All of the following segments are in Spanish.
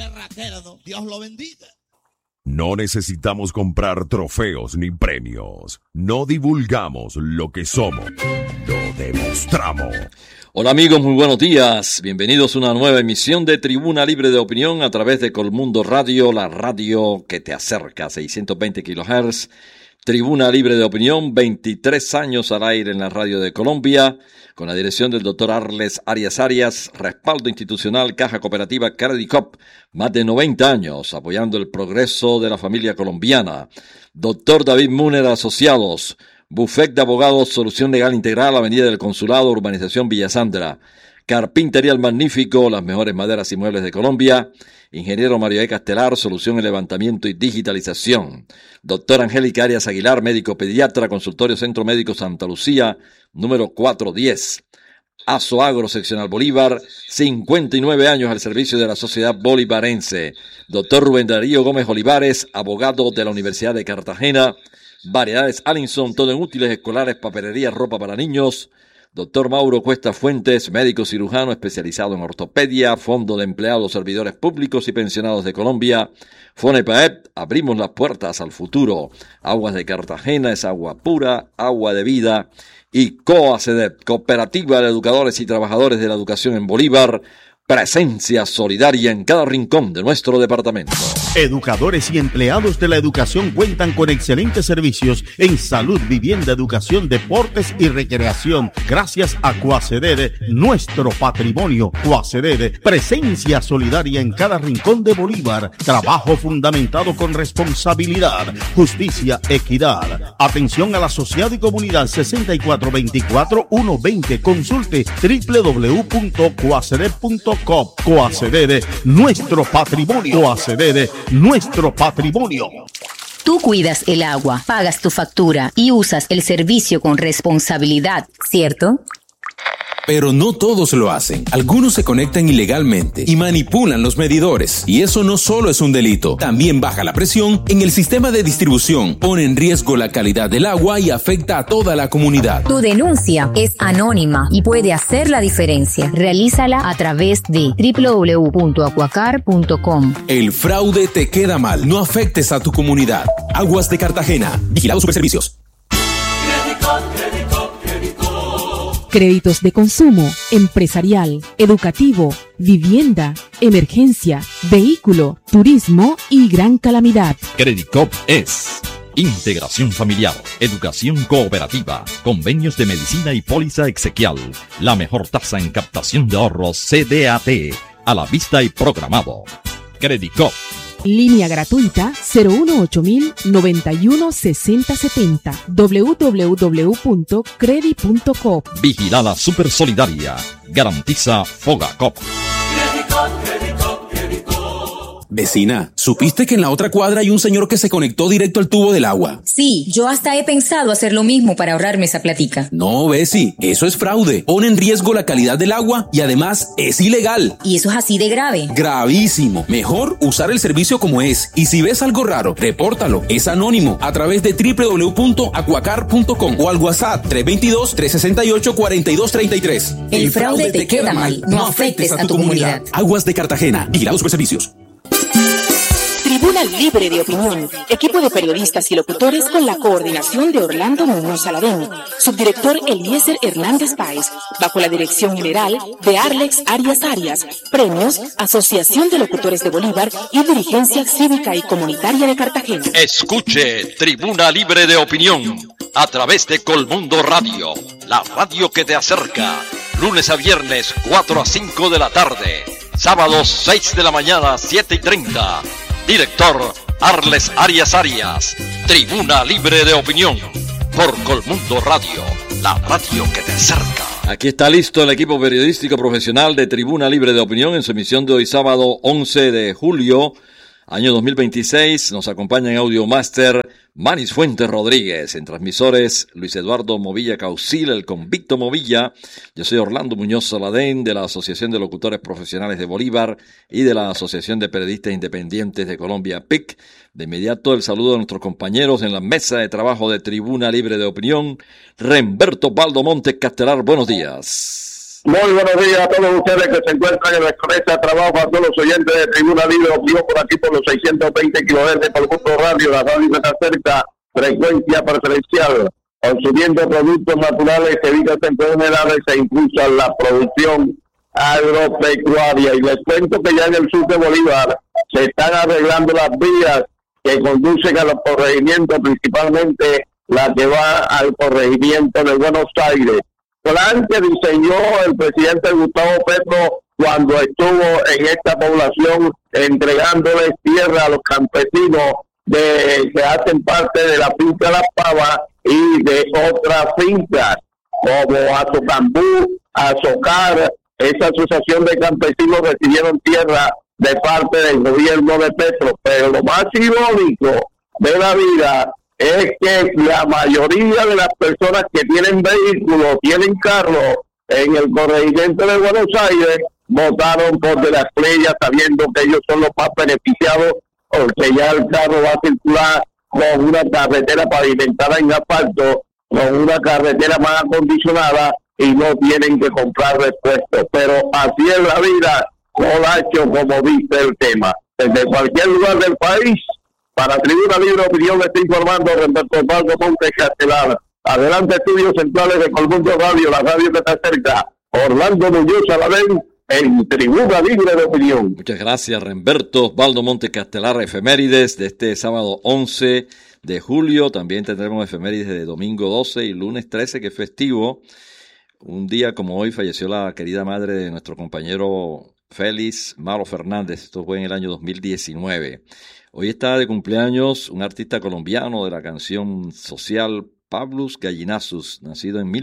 berraquera, Dios lo bendiga. No necesitamos comprar trofeos ni premios. No divulgamos lo que somos. Lo demostramos. Hola amigos, muy buenos días. Bienvenidos a una nueva emisión de Tribuna Libre de Opinión a través de Colmundo Radio, la radio que te acerca, 620 kHz. Tribuna Libre de Opinión, 23 años al aire en la radio de Colombia, con la dirección del doctor Arles Arias Arias, respaldo institucional Caja Cooperativa Credicop, más de 90 años apoyando el progreso de la familia colombiana. Doctor David Muner Asociados, Bufet de Abogados, Solución Legal Integral, Avenida del Consulado, Urbanización Villa Sandra. Carpintería El Magnífico, las mejores maderas y muebles de Colombia. Ingeniero Mario E. Castelar, Solución en Levantamiento y Digitalización. Doctora Angélica Arias Aguilar, médico pediatra, Consultorio Centro Médico Santa Lucía, número 410. Azoagro, Seccional Bolívar, 59 años al servicio de la sociedad bolivarense. Doctor Rubén Darío Gómez Olivares, abogado de la Universidad de Cartagena. Variedades Allinson, todo en útiles escolares, papelería, ropa para niños. Doctor Mauro Cuesta Fuentes, médico cirujano especializado en ortopedia, Fondo de Empleados, Servidores Públicos y Pensionados de Colombia. FONEPAEP, abrimos las puertas al futuro. Aguas de Cartagena es agua pura, agua de vida. Y COACEDEP, Cooperativa de Educadores y Trabajadores de la Educación en Bolívar, presencia solidaria en cada rincón de nuestro departamento. Educadores y empleados de la educación cuentan con excelentes servicios en salud, vivienda, educación, deportes y recreación. Gracias a COACEDED, nuestro patrimonio. COACEDED, presencia solidaria en cada rincón de Bolívar. Trabajo fundamentado con responsabilidad, justicia, equidad. Atención al asociado y comunidad 6424-120. Consulte www.coaceded.com. COACEDED, nuestro patrimonio. COACEDED, nuestro patrimonio. Tú cuidas el agua, pagas tu factura y usas el servicio con responsabilidad, ¿cierto? Pero no todos lo hacen. Algunos se conectan ilegalmente y manipulan los medidores. Y eso no solo es un delito, también baja la presión en el sistema de distribución, pone en riesgo la calidad del agua y afecta a toda la comunidad. Tu denuncia es anónima y puede hacer la diferencia. Realízala a través de www.acuacar.com. El fraude te queda mal. No afectes a tu comunidad. Aguas de Cartagena. Vigilado Superservicios. Créditos de consumo, empresarial, educativo, vivienda, emergencia, vehículo, turismo y gran calamidad. Credicop es integración familiar, educación cooperativa, convenios de medicina y póliza exequial. La mejor tasa en captación de ahorros CDAT, a la vista y programado. Credicop. Línea gratuita 018-916070 www.credi.co. Vigilada Super Solidaria. Garantiza Fogacop. Vecina, ¿supiste que en la otra cuadra hay un señor que se conectó directo al tubo del agua? Sí, yo hasta he pensado hacer lo mismo para ahorrarme esa platica. No, Besi, eso es fraude. Pone en riesgo la calidad del agua y además es ilegal. ¿Y eso es así de grave? Gravísimo. Mejor usar el servicio como es. Y si ves algo raro, repórtalo. Es anónimo a través de www.acuacar.com o al WhatsApp 322-368-4233. El fraude te queda mal. No afectes a tu comunidad. Aguas de Cartagena. Vigilados Superservicios. Tribuna Libre de Opinión, equipo de periodistas y locutores con la coordinación de Orlando Muñoz Saladén, subdirector Eliezer Hernández Páez, bajo la dirección general de Arlex Arias Arias, premios Asociación de Locutores de Bolívar y Dirigencia Cívica y Comunitaria de Cartagena. Escuche Tribuna Libre de Opinión a través de Colmundo Radio, la radio que te acerca, lunes a viernes 4 a 5 de la tarde, sábados 6 de la mañana 7:30. Director Arles Arias Arias. Tribuna Libre de Opinión por Colmundo Radio, la radio que te acerca. Aquí está listo el equipo periodístico profesional de Tribuna Libre de Opinión en su emisión de hoy sábado 11 de julio, año 2026. Nos acompaña en Audio Master Manis Fuentes Rodríguez, en transmisores Luis Eduardo Movilla Caucil, el convicto Movilla. Yo soy Orlando Muñoz Saladén, de la Asociación de Locutores Profesionales de Bolívar y de la Asociación de Periodistas Independientes de Colombia, PIC. De inmediato el saludo a nuestros compañeros en la mesa de trabajo de Tribuna Libre de Opinión. Remberto Baldo Montes Castelar, buenos días. Muy buenos días a todos ustedes que se encuentran en nuestra mesa de trabajo, a todos los oyentes de Tribuna Libre, opinión por aquí por los 620 kHz de Colmundo Radio, la radio que está cerca, frecuencia preferencial, consumiendo productos naturales que evitan enfermedades e impulsan la producción agropecuaria. Y les cuento que ya en el sur de Bolívar se están arreglando las vías que conducen a los corregimientos, principalmente la que va al corregimiento de Buenos Aires. Plan que diseñó el presidente Gustavo Petro cuando estuvo en esta población entregándoles tierra a los campesinos que hacen parte de la finca Las Pavas y de otras fincas como Azocambú, Azocar. Esa asociación de campesinos recibieron tierra de parte del gobierno de Petro, pero lo más irónico de la vida es que la mayoría de las personas que tienen vehículos, tienen carros en el corregimiento de Buenos Aires, votaron por De la Estrella sabiendo que ellos son los más beneficiados, porque ya el carro va a circular con una carretera pavimentada en asfalto, con una carretera más acondicionada y no tienen que comprar repuestos. Pero así es la vida, Colacho, como dice el tema. Desde cualquier lugar del país, para Tribuna Libre Opinión, está informando Roberto Osvaldo Montes Castelar. Adelante, estudios centrales de Colmundo Radio, la radio que está cerca. Orlando Muñoz Saladén, en Tribuna Libre de Opinión. Muchas gracias, Remberto Osvaldo Montes Castelar. Efemérides de este sábado 11 de julio. También tendremos efemérides de domingo 12 y lunes 13, que es festivo. Un día como hoy falleció la querida madre de nuestro compañero Félix Maro Fernández. Esto fue en el año 2019. Hoy está de cumpleaños un artista colombiano de la canción social, Pablos Gallinazus, nacido en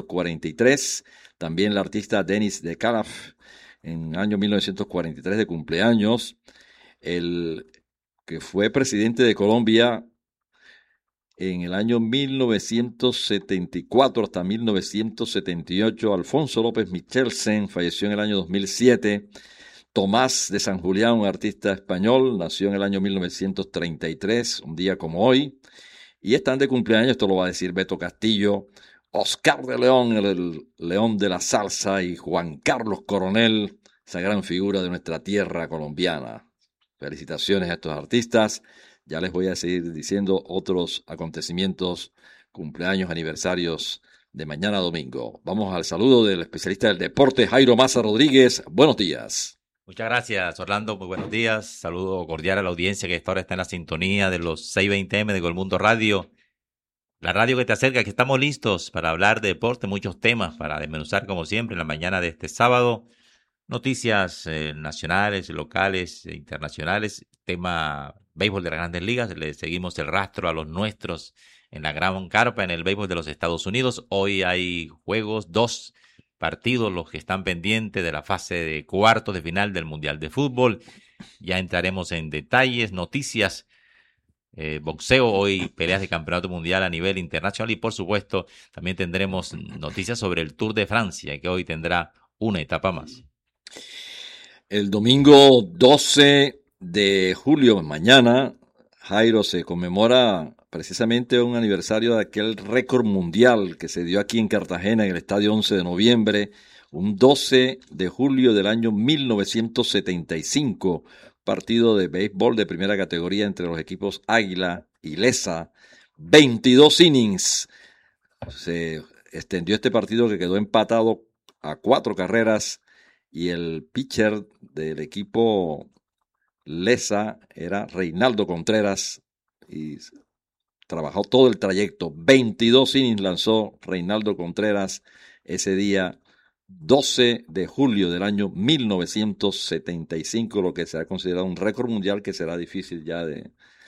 1943. También la artista Denis de Calaf, en el año 1943 de cumpleaños. El que fue presidente de Colombia en el año 1974 hasta 1978, Alfonso López Michelsen, falleció en el año 2007. Tomás de San Julián, un artista español, nació en el año 1933, un día como hoy. Y están de cumpleaños, esto lo va a decir Beto Castillo, Oscar de León, el león de la salsa, y Juan Carlos Coronel, esa gran figura de nuestra tierra colombiana. Felicitaciones a estos artistas. Ya les voy a seguir diciendo otros acontecimientos, cumpleaños, aniversarios de mañana domingo. Vamos al saludo del especialista del deporte, Jairo Maza Rodríguez. Buenos días. Muchas gracias, Orlando. Muy buenos días. Saludo cordial a la audiencia que esta hora está en la sintonía de los 620M de Colmundo Radio. La radio que te acerca, que estamos listos para hablar de deporte, muchos temas para desmenuzar como siempre en la mañana de este sábado. Noticias nacionales, locales, internacionales, tema béisbol de las Grandes Ligas. Le seguimos el rastro a los nuestros en la gran carpa en el béisbol de los Estados Unidos. Hoy hay juegos, 2 partidos los que están pendientes de la fase de cuartos de final del Mundial de Fútbol. Ya entraremos en detalles, noticias, boxeo, hoy peleas de campeonato mundial a nivel internacional y por supuesto también tendremos noticias sobre el Tour de Francia, que hoy tendrá una etapa más. El domingo 12 de julio, mañana, Jairo, se conmemora precisamente un aniversario de aquel récord mundial que se dio aquí en Cartagena, en el Estadio 11 de noviembre, un 12 de julio del año 1975, partido de béisbol de primera categoría entre los equipos Águila y Lesa, 22 innings. Se extendió este partido que quedó empatado a 4 carreras y el pitcher del equipo Lesa era Reinaldo Contreras y trabajó todo el trayecto. 22 innings lanzó Reinaldo Contreras ese día 12 de julio del año 1975, lo que será considerado un récord mundial que será difícil ya de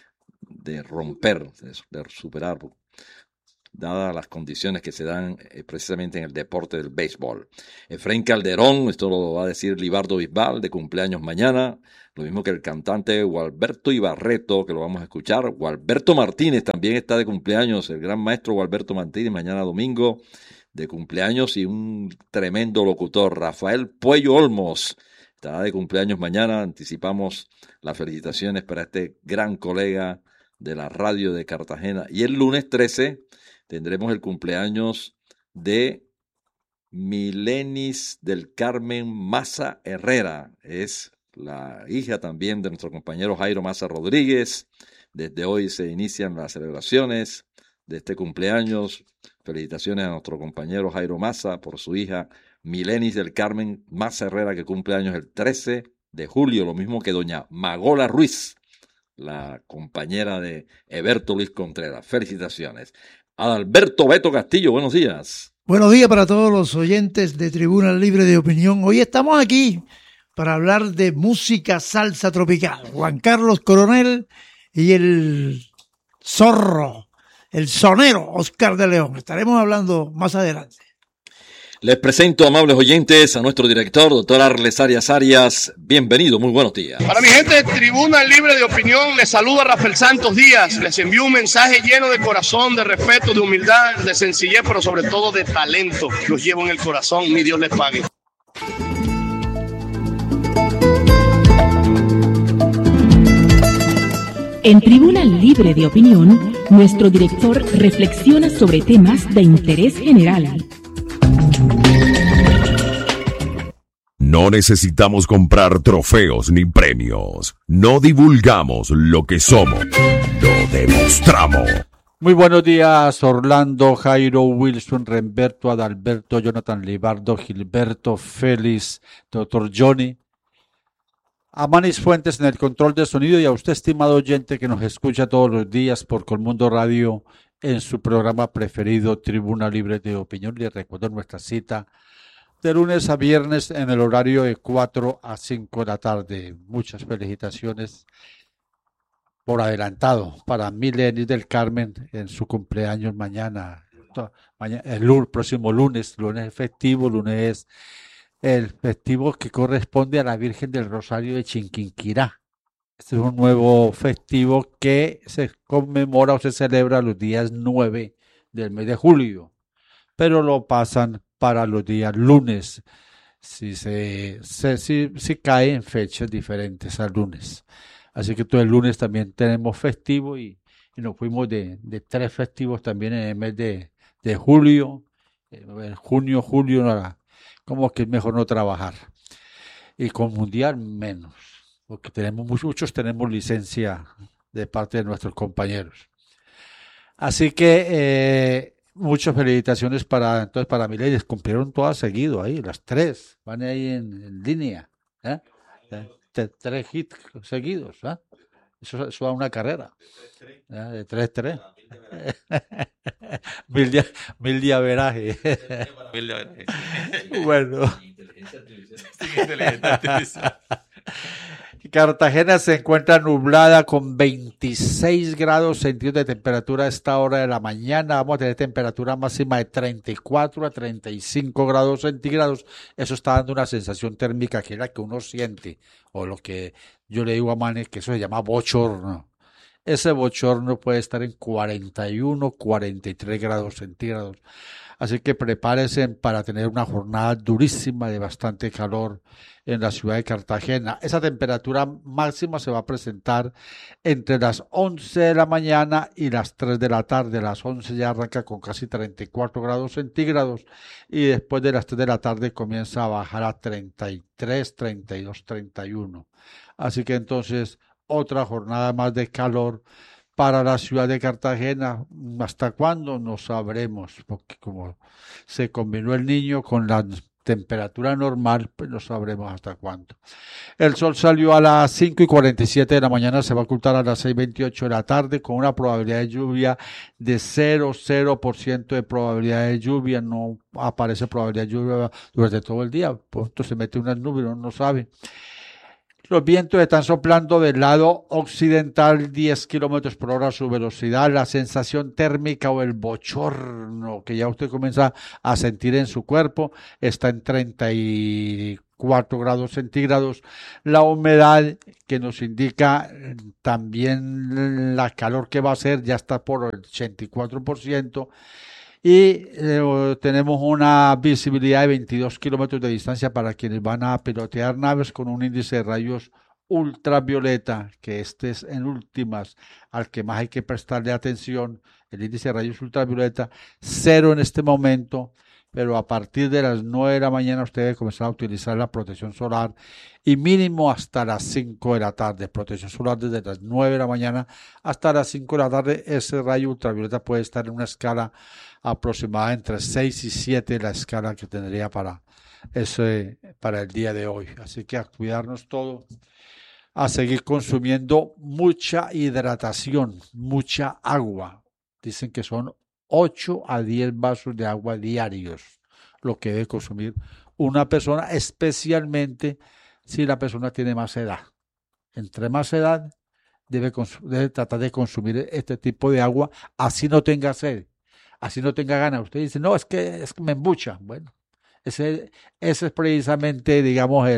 romper, de superar, dadas las condiciones que se dan precisamente en el deporte del béisbol. Efraín Calderón, esto lo va a decir Libardo Bisbal, de cumpleaños mañana, lo mismo que el cantante Gualberto Ibarreto, que lo vamos a escuchar. Gualberto Martínez también está de cumpleaños, el gran maestro Gualberto Martínez, mañana domingo, de cumpleaños, y un tremendo locutor, Rafael Puello Olmos, estará de cumpleaños mañana. Anticipamos las felicitaciones para este gran colega de la radio de Cartagena. Y el lunes 13 tendremos el cumpleaños de Milenis del Carmen Maza Herrera. Es la hija también de nuestro compañero Jairo Maza Rodríguez. Desde hoy se inician las celebraciones de este cumpleaños. Felicitaciones a nuestro compañero Jairo Maza por su hija Milenis del Carmen Maza Herrera, que cumple años el 13 de julio, lo mismo que doña Magola Ruiz, la compañera de Eberto Luis Contreras. Felicitaciones. Adalberto Beto Castillo, buenos días. Buenos días para todos los oyentes de Tribuna Libre de Opinión. Hoy estamos aquí para hablar de música salsa tropical. Juan Carlos Coronel y el zorro, el sonero Oscar de León. Estaremos hablando más adelante. Les presento, amables oyentes, a nuestro director, doctor Arles Arias. Bienvenido, muy buenos días. Para mi gente de Tribuna Libre de Opinión, les saluda Rafael Santos Díaz. Les envío un mensaje lleno de corazón, de respeto, de humildad, de sencillez, pero sobre todo de talento. Los llevo en el corazón, mi Dios les pague. En Tribuna Libre de Opinión, nuestro director reflexiona sobre temas de interés general. No necesitamos comprar trofeos ni premios. No divulgamos lo que somos. Lo demostramos. Muy buenos días, Orlando, Jairo, Wilson, Remberto, Adalberto, Jonathan Libardo, Gilberto, Félix, doctor Johnny. A Manis Fuentes en el control de sonido y a usted, estimado oyente, que nos escucha todos los días por Colmundo Radio en su programa preferido, Tribuna Libre de Opinión. Les recuerdo nuestra cita de lunes a viernes en el horario de 4 a 5 de la tarde. Muchas felicitaciones por adelantado para Milenis del Carmen en su cumpleaños mañana. El próximo lunes festivo, lunes es el festivo que corresponde a la Virgen del Rosario de Chinquinquirá. Este es un nuevo festivo que se conmemora o se celebra los días 9 del mes de julio, pero lo pasan para los días lunes, si cae en fechas diferentes al lunes. Así que todo el lunes también tenemos festivo y nos fuimos de 3 festivos también en el mes de julio, junio, julio, como que es mejor no trabajar. Y con mundial menos, porque muchos tenemos licencia de parte de nuestros compañeros. Así que muchas felicitaciones para Milenis. Cumplieron todas seguido ahí, las 3 van ahí en línea, 3 hits seguidos, eso da una carrera de 3-3. mil de averaje. Bueno, Cartagena se encuentra nublada con 26 grados centígrados de temperatura a esta hora de la mañana. Vamos a tener temperatura máxima de 34 a 35 grados centígrados. Eso está dando una sensación térmica que es la que uno siente, o lo que yo le digo a Manes, que eso se llama bochorno. Ese bochorno puede estar en 41, 43 grados centígrados. Así que prepárense para tener una jornada durísima de bastante calor en la ciudad de Cartagena. Esa temperatura máxima se va a presentar entre las 11 de la mañana y las 3 de la tarde. Las 11 ya arranca con casi 34 grados centígrados y después de las 3 de la tarde comienza a bajar a 33, 32, 31. Así que entonces otra jornada más de calor para la ciudad de Cartagena. ¿Hasta cuándo? No sabremos, porque como se combinó el niño con la temperatura normal, pues no sabremos hasta cuándo. El sol salió a las 5:47 de la mañana, se va a ocultar a las 6:28 de la tarde con una probabilidad de lluvia de 0% de probabilidad de lluvia. No aparece probabilidad de lluvia durante todo el día, pues se mete unas nubes, uno no sabe. Los vientos están soplando del lado occidental 10 kilómetros por hora a su velocidad. La sensación térmica o el bochorno que ya usted comienza a sentir en su cuerpo está en 34 grados centígrados. La humedad que nos indica también la calor que va a ser ya está por el 84%. Y tenemos una visibilidad de 22 kilómetros de distancia para quienes van a pilotear naves con un índice de rayos ultravioleta, que este es en últimas al que más hay que prestarle atención, el índice de rayos ultravioleta, 0 en este momento, pero a partir de las 9 de la mañana usted debe comenzar a utilizar la protección solar y mínimo hasta las 5 de la tarde. Protección solar desde las 9 de la mañana hasta las 5 de la tarde. Ese rayo ultravioleta puede estar en una escala aproximada entre 6 y 7, la escala que tendría para el día de hoy. Así que a cuidarnos todo, a seguir consumiendo mucha hidratación, mucha agua. Dicen que son 8 a 10 vasos de agua diarios lo que debe consumir una persona, especialmente si la persona tiene más edad. Entre más edad debe tratar de consumir este tipo de agua, así no tenga sed, así no tenga ganas. Usted dice, no, es que me embucha. Bueno, ese es precisamente, digamos,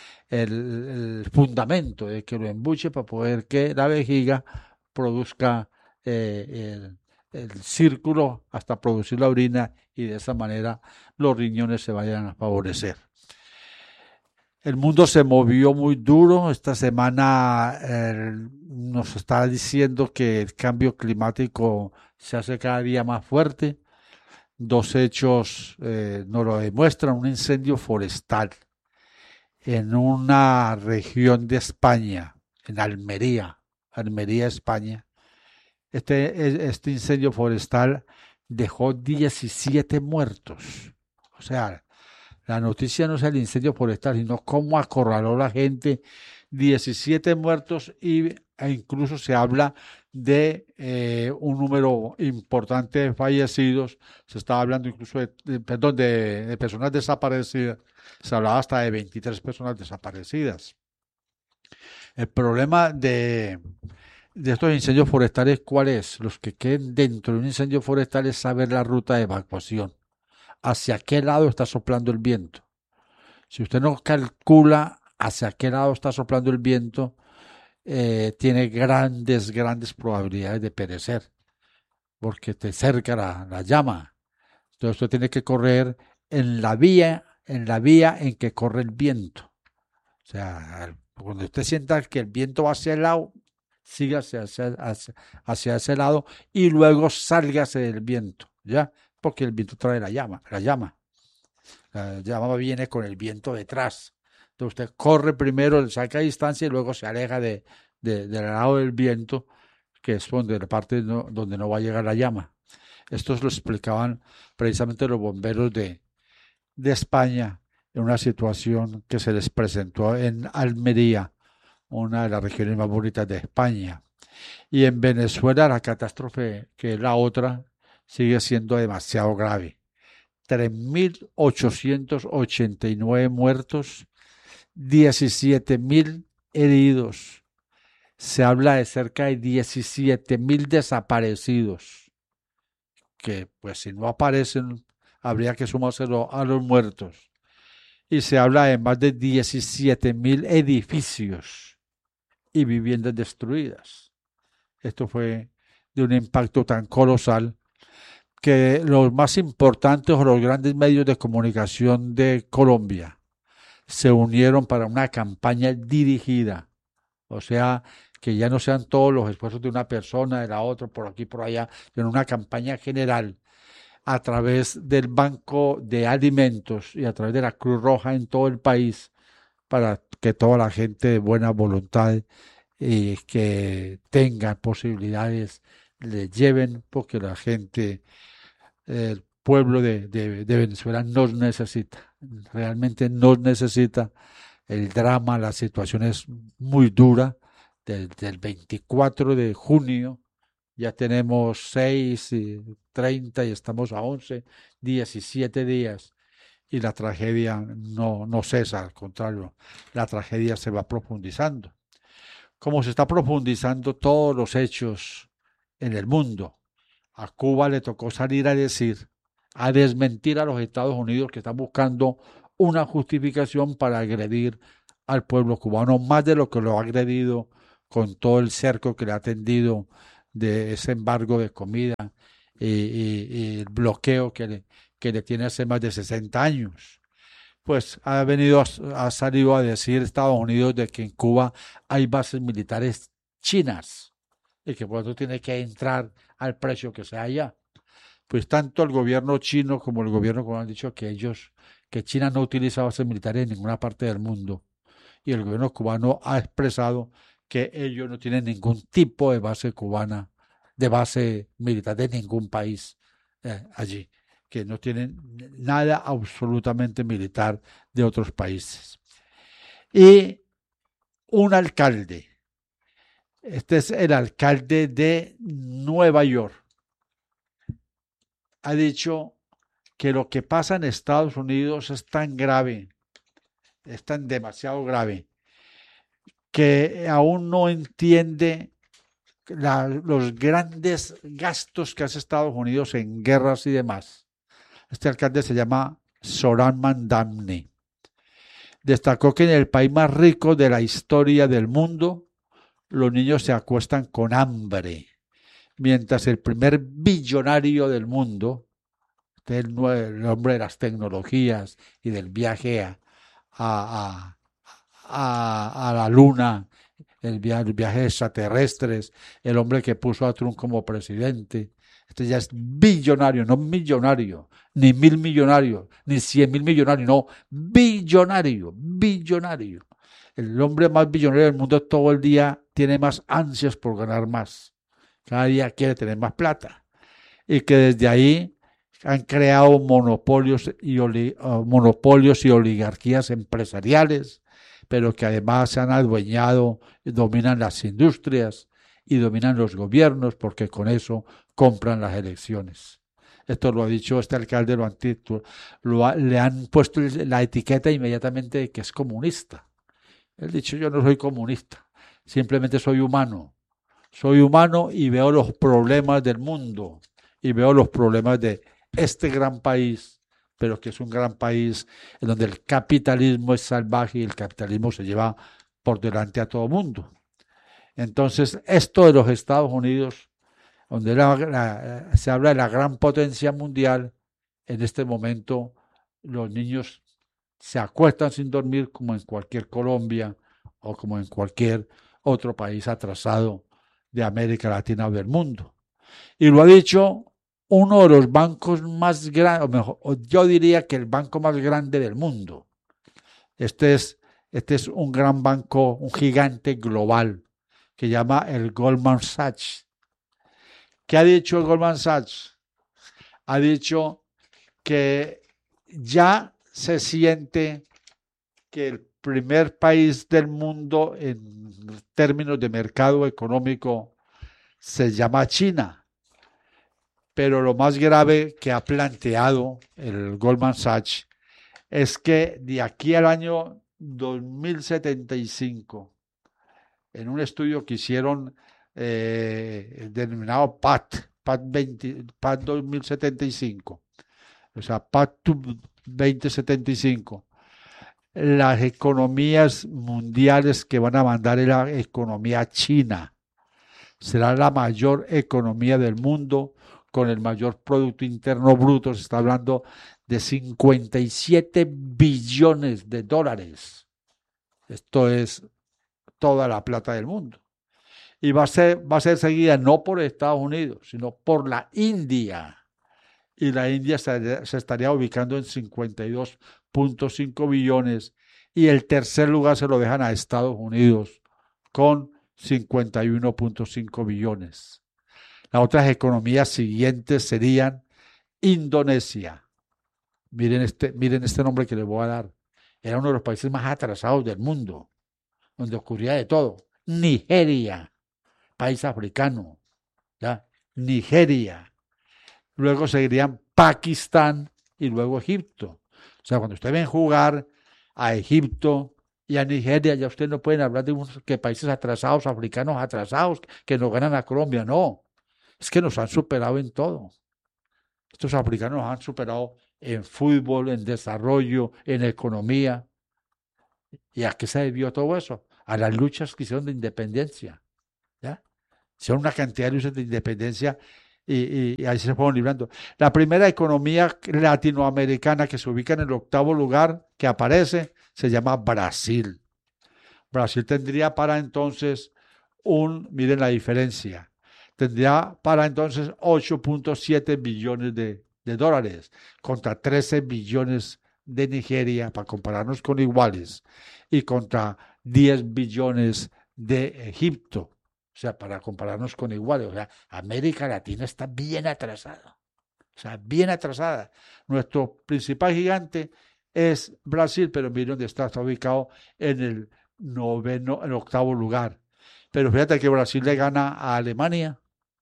el fundamento de que lo embuche para poder que la vejiga produzca el círculo hasta producir la orina y de esa manera los riñones se vayan a favorecer. El mundo se movió muy duro. Esta semana nos está diciendo que el cambio climático se hace cada día más fuerte. 2 hechos nos lo demuestran. Un incendio forestal en una región de España, en Almería, España. Este incendio forestal dejó 17 muertos. O sea, la noticia no es el incendio forestal, sino cómo acorraló la gente. 17 muertos e incluso se habla de un número importante de fallecidos. Se estaba hablando incluso de personas desaparecidas. Se hablaba hasta de 23 personas desaparecidas. El problema de estos incendios forestales, ¿cuál es? Los que queden dentro de un incendio forestal es saber la ruta de evacuación. ¿Hacia qué lado está soplando el viento? Si usted no calcula hacia qué lado está soplando el viento, tiene grandes probabilidades de perecer, porque te cerca la llama. Entonces usted tiene que correr en la vía en que corre el viento. O sea, cuando usted sienta que el viento va hacia el lado, siga hacia ese lado y luego sálgase del viento, ¿ya? Porque el viento trae la llama. La llama viene con el viento detrás. Entonces usted corre primero, saca distancia y luego se aleja del lado del viento, que es la parte donde no va a llegar la llama. Esto lo explicaban precisamente los bomberos de España en una situación que se les presentó en Almería, una de las regiones más bonitas de España. Y en Venezuela la catástrofe, que es la otra, sigue siendo demasiado grave. 3.889 muertos, 17.000 heridos. Se habla de cerca de 17.000 desaparecidos, que pues si no aparecen habría que sumárselo a los muertos. Y se habla de más de 17.000 edificios y viviendas destruidas. Esto fue de un impacto tan colosal que los más importantes o los grandes medios de comunicación de Colombia se unieron para una campaña dirigida. O sea, que ya no sean todos los esfuerzos de una persona, de la otra, por aquí, por allá, sino una campaña general a través del Banco de Alimentos y a través de la Cruz Roja en todo el país, para que toda la gente de buena voluntad y que tenga posibilidades le lleven, porque la gente, el pueblo de Venezuela nos necesita, realmente nos necesita. El drama, la situación es muy dura. Desde el 24 de junio ya tenemos 6:30 y estamos a 11, 17 días y la tragedia no cesa, al contrario, la tragedia se va profundizando. Como se está profundizando todos los hechos en el mundo, a Cuba le tocó salir a desmentir a los Estados Unidos, que están buscando una justificación para agredir al pueblo cubano, más de lo que lo ha agredido con todo el cerco que le ha tendido de ese embargo de comida y el bloqueo que le tiene hace más de 60 años. Pues ha salido a decir Estados Unidos de que en Cuba hay bases militares chinas y que por eso tiene que entrar al precio que sea allá. pues tanto el gobierno chino como el gobierno cubano han dicho que China no utiliza bases militares en ninguna parte del mundo. Y el gobierno cubano ha expresado que ellos no tienen ningún tipo de base cubana, de base militar de ningún país allí, que no tienen nada absolutamente militar de otros países. Y un alcalde, este es el alcalde de Nueva York, ha dicho que lo que pasa en Estados Unidos es tan grave, es tan demasiado grave, que aún no entiende los grandes gastos que hace Estados Unidos en guerras y demás. Este alcalde se llama Zohran Mamdani. Destacó que en el país más rico de la historia del mundo, los niños se acuestan con hambre, mientras el primer billonario del mundo, el hombre de las tecnologías y del viaje a la luna, el viaje extraterrestres, el hombre que puso a Trump como presidente, este ya es billonario, no millonario, ni 1.000 millonarios, ni 100.000 millonarios, no, billonario. El hombre más billonario del mundo todo el día tiene más ansias por ganar más, cada día quiere tener más plata, y que desde ahí han creado monopolios y oligarquías empresariales, pero que además se han adueñado, dominan las industrias y dominan los gobiernos, porque con eso compran las elecciones. Esto lo ha dicho este alcalde, le han puesto la etiqueta inmediatamente de que es comunista. Él ha dicho, yo no soy comunista, simplemente soy humano y veo los problemas del mundo y veo los problemas de este gran país, pero que es un gran país en donde el capitalismo es salvaje y el capitalismo se lleva por delante a todo mundo. Entonces, esto de los Estados Unidos, donde se habla de la gran potencia mundial, en este momento los niños se acuestan sin dormir como en cualquier Colombia o como en cualquier otro país atrasado de América Latina o del mundo. Y lo ha dicho uno de los bancos más grandes, o mejor, yo diría que el banco más grande del mundo. Este es un gran banco, un gigante global, que se llama el Goldman Sachs. ¿Qué ha dicho el Goldman Sachs? Ha dicho que ya se siente que el primer país del mundo en términos de mercado económico se llama China. Pero lo más grave que ha planteado el Goldman Sachs es que de aquí al año 2075, en un estudio que hicieron denominado PAT 2075, o sea, PAT 2075, las economías mundiales que van a mandar es la economía china. Será la mayor economía del mundo, con el mayor Producto Interno Bruto. Se está hablando de 57 billones de dólares. Esto es toda la plata del mundo. Y va a ser seguida no por Estados Unidos, sino por la India. Y la India se estaría ubicando en 52.5 billones. Y el tercer lugar se lo dejan a Estados Unidos con 51.5 billones. Las otras economías siguientes serían Indonesia. Miren este nombre que les voy a dar. Era uno de los países más atrasados del mundo, donde ocurría de todo. Nigeria, país africano. ¿Ya? Nigeria. Luego seguirían Pakistán y luego Egipto. O sea, cuando ustedes ven jugar a Egipto y a Nigeria, ya ustedes no pueden hablar de que países atrasados, africanos atrasados, que nos ganan a Colombia. No. Es que nos han superado en todo. Estos africanos nos han superado en fútbol, en desarrollo, en economía. ¿Y a qué se debió todo eso? A las luchas que hicieron de independencia. ¿Ya? Hicieron una cantidad de luchas de independencia y ahí se fueron librando. La primera economía latinoamericana que se ubica en el 8º lugar que aparece se llama Brasil. Brasil tendría para entonces miren la diferencia, tendría para entonces 8.7 billones de dólares contra 13 billones de Nigeria, para compararnos con iguales, y contra 10 billones de Egipto, o sea, para compararnos con iguales. O sea, América Latina está bien atrasada, o sea, bien atrasada. Nuestro principal gigante es Brasil, pero miren dónde está ubicado en el octavo lugar. Pero fíjate que Brasil le gana a Alemania,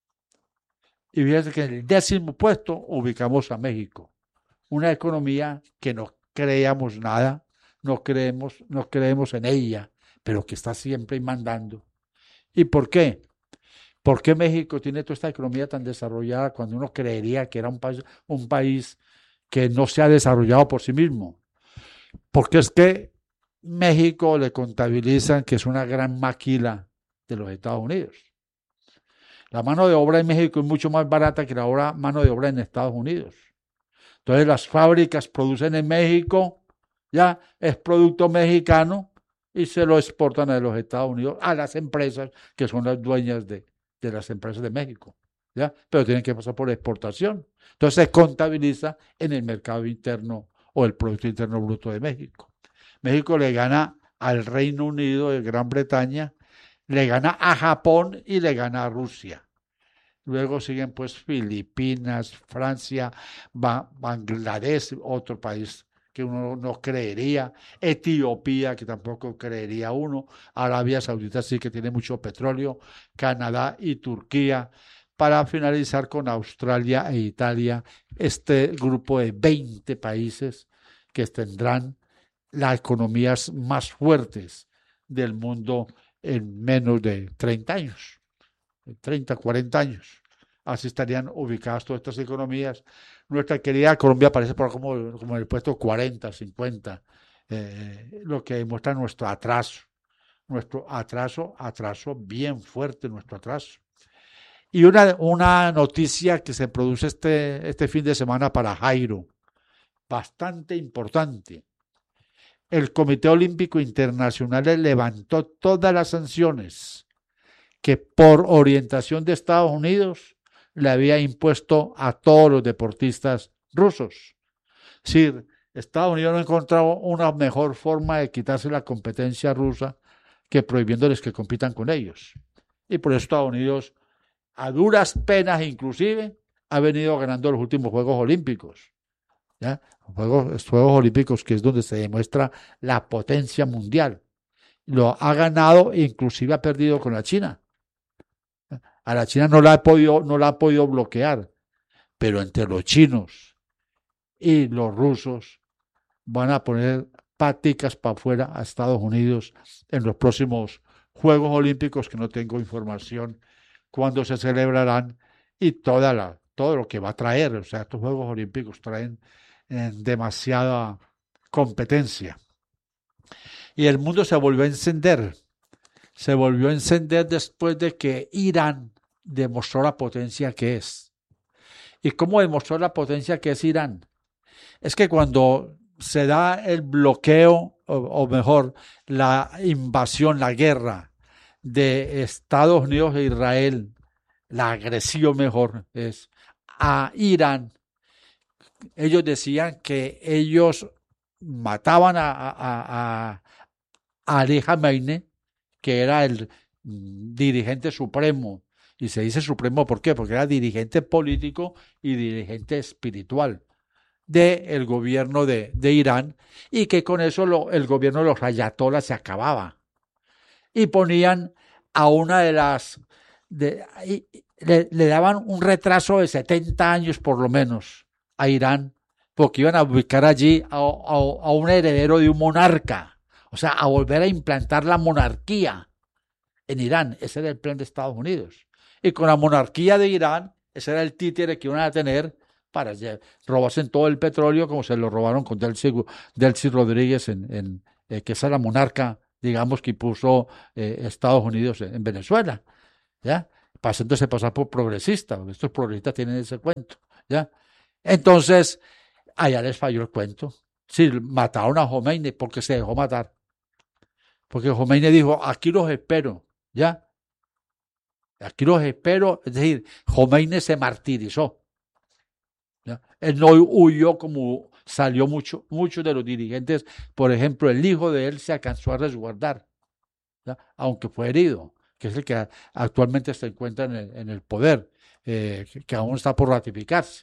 y fíjate que en el 10º puesto ubicamos a México, una economía que no creíamos nada, no creemos en ella, pero que está siempre mandando. ¿Y por qué? ¿Por qué México tiene toda esta economía tan desarrollada cuando uno creería que era un país que no se ha desarrollado por sí mismo? Porque es que México le contabilizan que es una gran maquila de los Estados Unidos. La mano de obra en México es mucho más barata que la mano de obra en Estados Unidos. Entonces las fábricas producen en México, ya es producto mexicano y se lo exportan a los Estados Unidos a las empresas que son las dueñas de las empresas de México, ya, pero tienen que pasar por exportación. Entonces se contabiliza en el mercado interno o el Producto Interno Bruto de México. México le gana al Reino Unido de Gran Bretaña, le gana a Japón y le gana a Rusia. Luego siguen pues Filipinas, Francia, Bangladesh, otro país que uno no creería, Etiopía, que tampoco creería uno, Arabia Saudita sí que tiene mucho petróleo, Canadá y Turquía, para finalizar con Australia e Italia, este grupo de 20 países que tendrán las economías más fuertes del mundo en menos de 30 años, 30, 40 años. Así estarían ubicadas todas estas economías. Nuestra querida Colombia aparece por como en el puesto 40, 50, lo que demuestra nuestro atraso bien fuerte, nuestro atraso. Y una noticia que se produce este fin de semana para Jairo, bastante importante. El Comité Olímpico Internacional levantó todas las sanciones que por orientación de Estados Unidos le había impuesto a todos los deportistas rusos. Es decir, Estados Unidos no ha encontrado una mejor forma de quitarse la competencia rusa que prohibiéndoles que compitan con ellos. Y por eso Estados Unidos, a duras penas inclusive, ha venido ganando los últimos Juegos Olímpicos. ¿Ya? Juegos Olímpicos, que es donde se demuestra la potencia mundial. Lo ha ganado e inclusive ha perdido con la China. A la China no la ha podido bloquear, pero entre los chinos y los rusos van a poner paticas para afuera a Estados Unidos en los próximos Juegos Olímpicos, que no tengo información cuándo se celebrarán y todo lo que va a traer. O sea, estos Juegos Olímpicos traen demasiada competencia. Y el mundo se volvió a encender. Se volvió a encender después de que Irán demostró la potencia que es. ¿Y cómo demostró la potencia que es Irán? Es que cuando se da el bloqueo, o mejor, la invasión, la guerra de Estados Unidos e Israel, la agresión mejor es a Irán, ellos decían que ellos mataban a Ali Khamenei, que era el dirigente supremo. Y se dice supremo, ¿por qué? Porque era dirigente político y dirigente espiritual del gobierno de Irán, y que con eso el gobierno de los ayatolás se acababa. Y ponían a una de las... le daban un retraso de 70 años por lo menos a Irán, porque iban a ubicar allí a un heredero de un monarca, o sea, a volver a implantar la monarquía en Irán. Ese era el plan de Estados Unidos. Y con la monarquía de Irán, ese era el títere que iban a tener para robarse todo el petróleo, como se lo robaron con Delcy Rodríguez, que es la monarca, digamos, que puso Estados Unidos en Venezuela, ¿ya? Pasándose pasar por progresista, porque estos progresistas tienen ese cuento, ¿ya? Entonces, allá les falló el cuento. Sí, mataron a Khomeini porque se dejó matar. Porque Khomeini dijo, aquí los espero, ¿ya? Aquí los espero, es decir, Jomeini se martirizó. ¿Ya? Él no huyó como salió muchos de los dirigentes. Por ejemplo, el hijo de él se alcanzó a resguardar, ¿ya? Aunque fue herido, que es el que actualmente se encuentra en el poder, que aún está por ratificarse.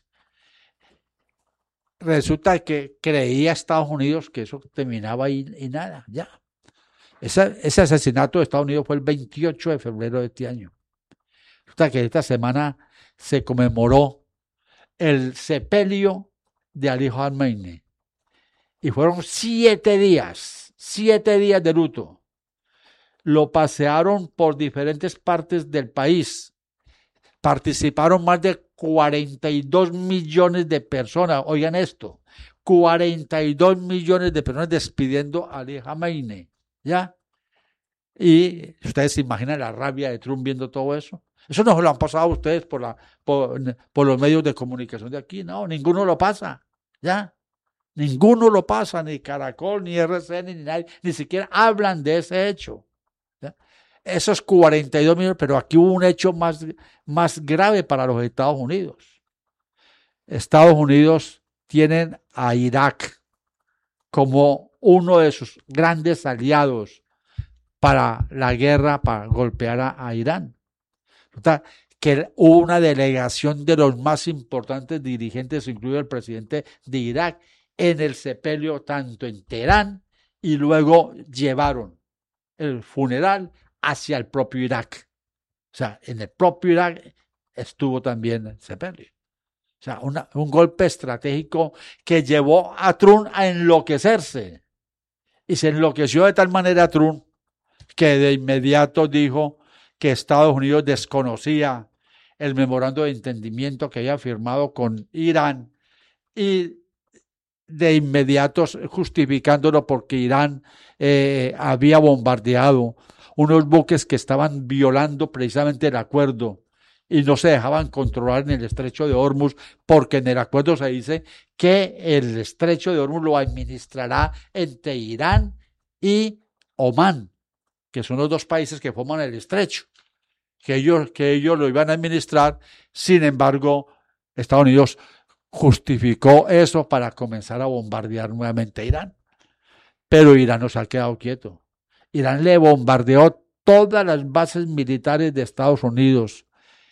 Resulta que creía Estados Unidos que eso terminaba ahí y nada, ya. Ese asesinato de Estados Unidos fue el 28 de febrero de este año. Resulta que esta semana se conmemoró el sepelio de Ali Khamenei y fueron 7 días de luto. Lo pasearon por diferentes partes del país. Participaron más de 42 millones de personas. Oigan esto, 42 millones de personas despidiendo a Ali Khamenei, ¿ya? Y ustedes se imaginan la rabia de Trump viendo todo eso. Eso no se lo han pasado a ustedes por los medios de comunicación de aquí. No, ninguno lo pasa, ¿ya? Ninguno lo pasa, ni Caracol, ni RCN, ni nadie, ni siquiera hablan de ese hecho. Esos 42 millones, pero aquí hubo un hecho más grave para los Estados Unidos. Estados Unidos tienen a Irak como uno de sus grandes aliados para la guerra, para golpear a Irán. Que hubo una delegación de los más importantes dirigentes, incluido el presidente de Irak, en el sepelio tanto en Teherán y luego llevaron el funeral hacia el propio Irak. O sea, en el propio Irak estuvo también el sepelio. O sea, un golpe estratégico que llevó a Trump a enloquecerse. Y se enloqueció de tal manera Trump que de inmediato dijo que Estados Unidos desconocía el memorando de entendimiento que había firmado con Irán y de inmediato justificándolo porque Irán había bombardeado unos buques que estaban violando precisamente el acuerdo y no se dejaban controlar en el estrecho de Hormuz, porque en el acuerdo se dice que el estrecho de Hormuz lo administrará entre Irán y Omán, que son los dos países que forman el estrecho, que ellos lo iban a administrar. Sin embargo, Estados Unidos justificó eso para comenzar a bombardear nuevamente a Irán. Pero Irán no se ha quedado quieto. Irán le bombardeó todas las bases militares de Estados Unidos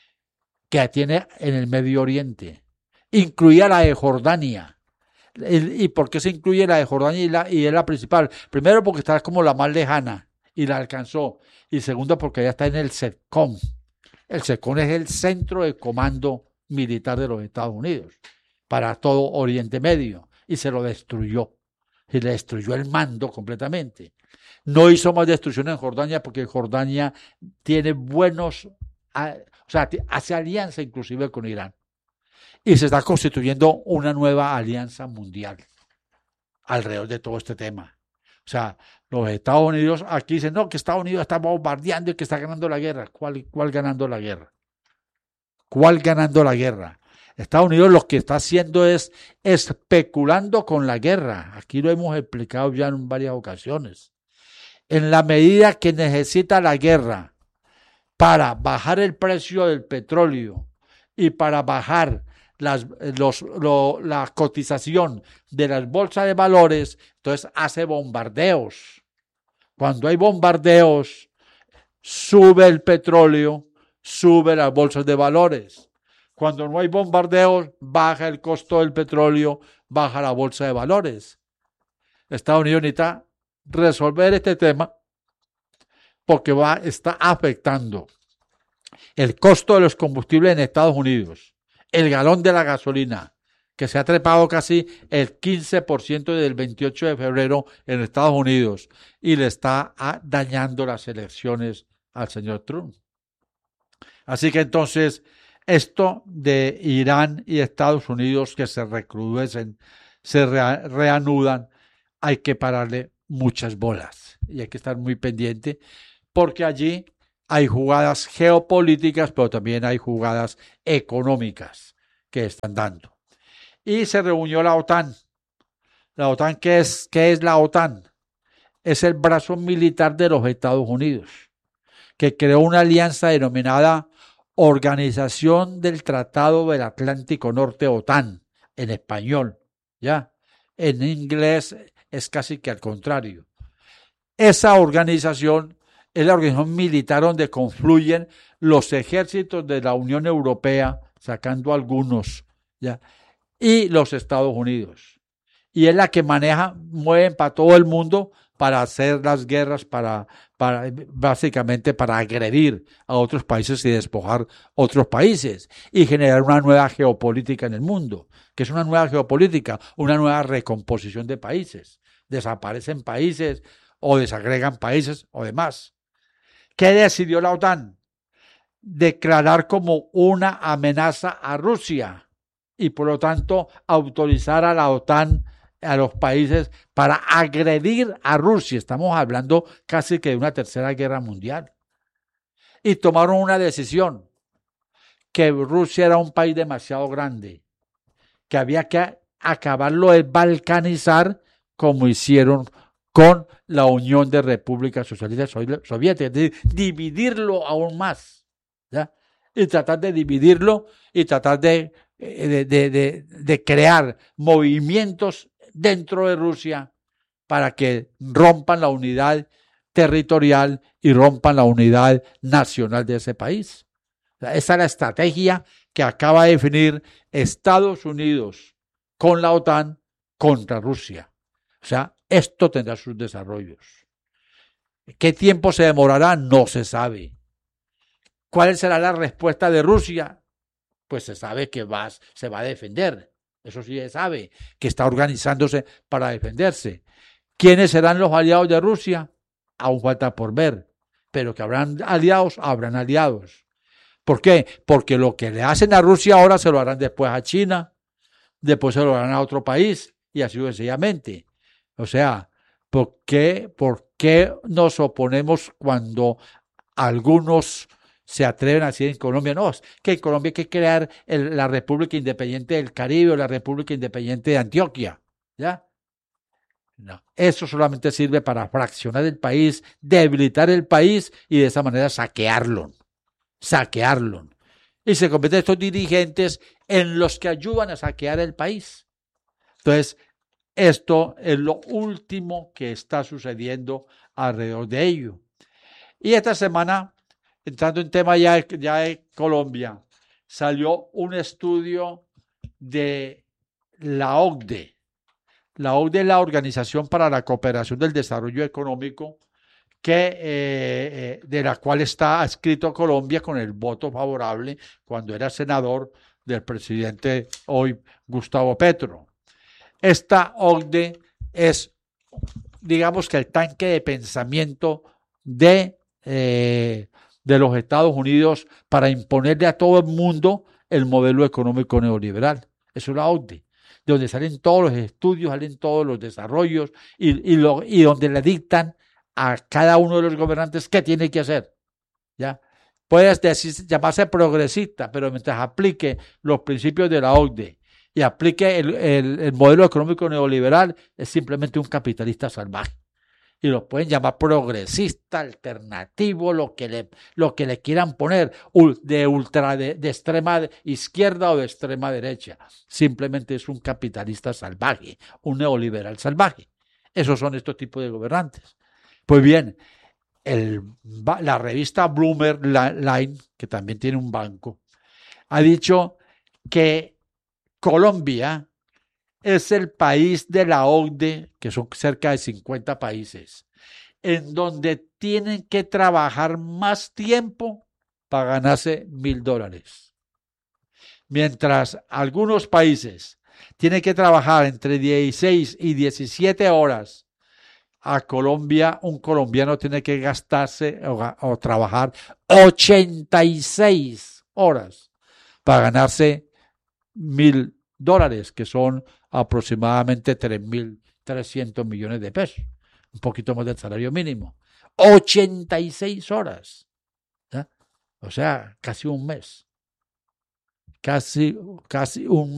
que tiene en el Medio Oriente, incluía la de Jordania. ¿Y por qué se incluye la de Jordania y es la principal? Primero, porque está como la más lejana y la alcanzó. Y segundo, porque ya está en el CENTCOM. El CENTCOM es el Centro de Comando Militar de los Estados Unidos para todo Oriente Medio, y se lo destruyó. Y le destruyó el mando completamente. No hizo más destrucción en Jordania porque Jordania tiene buenos, o sea, hace alianza inclusive con Irán. Y se está constituyendo una nueva alianza mundial alrededor de todo este tema. O sea, los Estados Unidos aquí dicen, no, que Estados Unidos está bombardeando y que está ganando la guerra. ¿Cuál ganando la guerra? ¿Cuál ganando la guerra? Estados Unidos lo que está haciendo es especulando con la guerra. Aquí lo hemos explicado ya en varias ocasiones. En la medida que necesita la guerra para bajar el precio del petróleo y para bajar la cotización de las bolsas de valores, entonces hace bombardeos. Cuando hay bombardeos, sube el petróleo, sube las bolsas de valores. Cuando no hay bombardeos, baja el costo del petróleo, baja la bolsa de valores. Estados Unidos necesita resolver este tema porque está afectando el costo de los combustibles en Estados Unidos, el galón de la gasolina, que se ha trepado casi el 15% desde el 28 de febrero en Estados Unidos y le está dañando las elecciones al señor Trump. Así que entonces, esto de Irán y Estados Unidos que se recrudecen, se reanudan, hay que pararle muchas bolas y hay que estar muy pendiente porque allí hay jugadas geopolíticas, pero también hay jugadas económicas que están dando. Y se reunió la OTAN. ¿La OTAN qué es? ¿Qué es la OTAN? Es el brazo militar de los Estados Unidos, que creó una alianza denominada Organización del Tratado del Atlántico Norte, OTAN, en español, ¿ya? En inglés es casi que al contrario. Esa organización es la organización militar donde confluyen los ejércitos de la Unión Europea, sacando algunos, ¿ya? Y los Estados Unidos. Y es la que mueven para todo el mundo para hacer las guerras, básicamente para agredir a otros países y despojar otros países y generar una nueva geopolítica en el mundo. ¿Qué es una nueva geopolítica? Una nueva recomposición de países. Desaparecen países o desagregan países o demás. ¿Qué decidió la OTAN? Declarar como una amenaza a Rusia y por lo tanto autorizar a la OTAN, a los países, para agredir a Rusia. Estamos hablando casi que de una tercera guerra mundial. Y tomaron una decisión, que Rusia era un país demasiado grande, que había que acabarlo de balcanizar como hicieron con la Unión de Repúblicas Socialistas Soviéticas, es decir, dividirlo aún más, ¿ya? Y tratar de dividirlo y tratar de crear movimientos dentro de Rusia para que rompan la unidad territorial y rompan la unidad nacional de ese país. O sea, esa es la estrategia que acaba de definir Estados Unidos con la OTAN contra Rusia. O sea, esto tendrá sus desarrollos. ¿Qué tiempo se demorará? No se sabe. ¿Cuál será la respuesta de Rusia? Pues se sabe que se va a defender. Eso sí se sabe, que está organizándose para defenderse. ¿Quiénes serán los aliados de Rusia? Aún falta por ver. Pero que habrán aliados, habrán aliados. ¿Por qué? Porque lo que le hacen a Rusia ahora se lo harán después a China, después se lo harán a otro país y así sucesivamente. O sea, ¿por qué nos oponemos cuando algunos se atreven a decir en Colombia? No, es que en Colombia hay que crear la República Independiente del Caribe o la República Independiente de Antioquia, ¿ya? No, eso solamente sirve para fraccionar el país, debilitar el país y de esa manera saquearlo. Y se convierten estos dirigentes en los que ayudan a saquear el país. Entonces, esto es lo último que está sucediendo alrededor de ello. Y esta semana, entrando en tema ya de Colombia, salió un estudio de la OCDE. La OCDE es la Organización para la Cooperación del Desarrollo Económico, de la cual está adscrito Colombia con el voto favorable cuando era senador del presidente hoy Gustavo Petro. Esta OCDE es, digamos que el tanque de pensamiento de los Estados Unidos para imponerle a todo el mundo el modelo económico neoliberal. Eso es la OCDE, de donde salen todos los estudios, salen todos los desarrollos y donde le dictan a cada uno de los gobernantes qué tiene que hacer. ¿Ya? Puedes llamarse progresista, pero mientras aplique los principios de la OCDE y aplique el modelo económico neoliberal, es simplemente un capitalista salvaje. Y lo pueden llamar progresista, alternativo, lo que le quieran poner, de extrema izquierda o de extrema derecha. Simplemente es un capitalista salvaje, un neoliberal salvaje. Esos son estos tipos de gobernantes. Pues bien, la revista Bloomberg Line, que también tiene un banco, ha dicho que Colombia es el país de la OCDE, que son cerca de 50 países, en donde tienen que trabajar más tiempo para ganarse $1,000. Mientras algunos países tienen que trabajar entre 16 y 17 horas, a Colombia, un colombiano tiene que gastarse o trabajar 86 horas para ganarse $1,000, que son aproximadamente 3.300 millones de pesos, un poquito más del salario mínimo. 86 horas, ¿ya? O sea, casi un mes. Casi un